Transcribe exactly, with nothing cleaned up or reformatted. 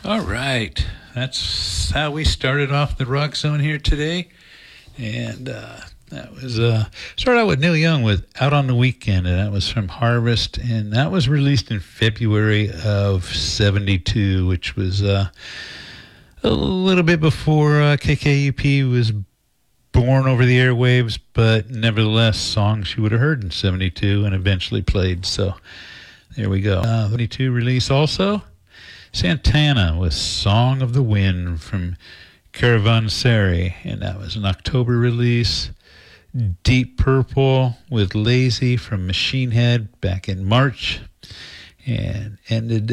All right. That's how we started off the Rock Zone here today. And uh, that was, uh, started out with Neil Young with Out on the Weekend, and that was from Harvest. And that was released in February of seventy-two, which was uh, a little bit before uh, K K U P was born over the airwaves, but nevertheless, songs you would have heard in seventy-two and eventually played. So there we go. Uh, seventy-two release also. Santana with Song of the Wind from Caravanserai, and that was an October release. Deep Purple with Lazy from Machine Head back in March, and ended